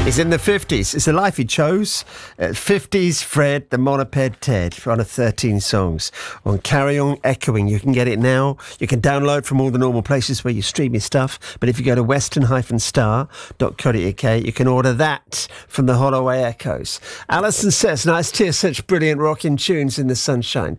He's in the 50s. It's the life he chose. 50s Fred, the Monoped Ted, one of 13 songs on Carry On Echoing. You can get it now. You can download from all the normal places where you stream your stuff. But if you go to western-star.co.uk, you can order that from the Holloway Echoes. Alison says, nice to hear such brilliant rocking tunes in the sunshine.